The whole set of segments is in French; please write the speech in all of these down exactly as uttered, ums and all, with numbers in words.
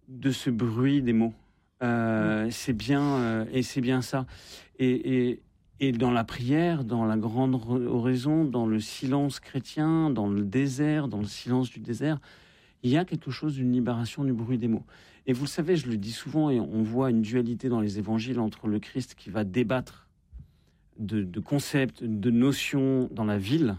de ce bruit des mots. Euh, mmh. C'est bien, euh, et c'est bien ça. Et, et, et dans la prière, dans la grande oraison, dans le silence chrétien, dans le désert, dans le silence du désert, il y a quelque chose d'une libération du bruit des mots. Et vous le savez, je le dis souvent, et on voit une dualité dans les évangiles entre le Christ qui va débattre de, de concepts, de notions dans la ville,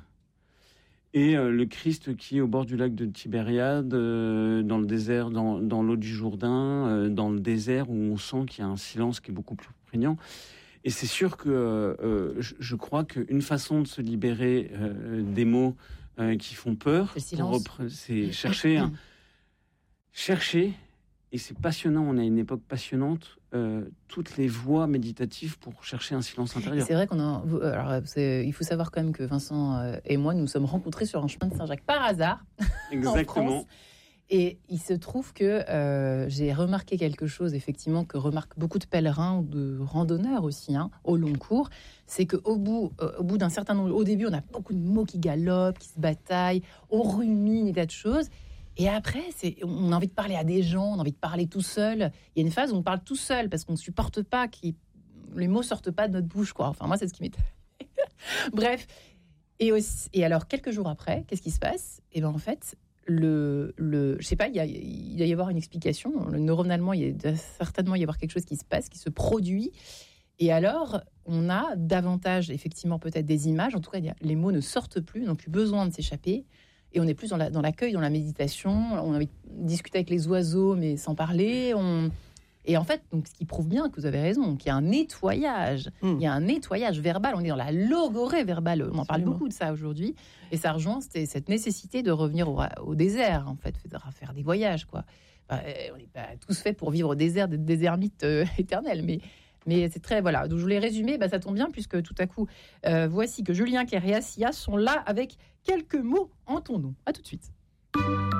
et euh, le Christ qui est au bord du lac de Tibériade, euh, dans le désert, dans, dans l'eau du Jourdain, euh, dans le désert où on sent qu'il y a un silence qui est beaucoup plus prégnant. Et c'est sûr que euh, je, je crois qu'une façon de se libérer euh, des mots euh, qui font peur, c'est, repre- c'est chercher, un, chercher, et c'est passionnant, on a une époque passionnante, euh, toutes les voies méditatives pour chercher un silence intérieur. Et c'est vrai qu'on a, alors c'est, il faut savoir quand même que Vincent et moi nous sommes rencontrés sur un chemin de Saint-Jacques par hasard. Exactement. En France. Et il se trouve que euh, j'ai remarqué quelque chose, effectivement, que remarquent beaucoup de pèlerins ou de randonneurs aussi, hein, au long cours, c'est qu'au bout, euh, au bout d'un certain nombre, au début, on a beaucoup de mots qui galopent, qui se bataillent, on rumine des tas de choses. Et après, c'est, on a envie de parler à des gens, on a envie de parler tout seul. Il y a une phase où on parle tout seul parce qu'on ne supporte pas que les mots sortent pas de notre bouche, quoi. Enfin, moi, c'est ce qui m'est. Bref. Et, aussi, et alors, quelques jours après, qu'est-ce qui se passe ? Et bien, en fait, le, le, je sais pas, il, y a, il doit y avoir une explication. Le, neuronalement, il doit certainement y avoir quelque chose qui se passe, qui se produit. Et alors, on a davantage, effectivement, peut-être des images. En tout cas, les mots ne sortent plus, n'ont plus besoin de s'échapper. Et on est plus dans, la, dans l'accueil, dans la méditation. On a envie de discuter avec les oiseaux, mais sans parler. On... Et en fait, donc, ce qui prouve bien que vous avez raison, qu'il y a un nettoyage. Mmh. Il y a un nettoyage verbal. On est dans la logorée verbale. On en parle beaucoup de ça aujourd'hui. Et ça rejoint cette, cette nécessité de revenir au, au désert, en fait, faire des voyages, quoi. Enfin, on n'est pas tous faits pour vivre au désert, d'être des ermites euh, éternels, mais... Mais c'est très, voilà, donc je voulais résumer, bah ça tombe bien puisque tout à coup, euh, voici que Julien Clerc et Assia sont là avec quelques mots en ton nom. À tout de suite.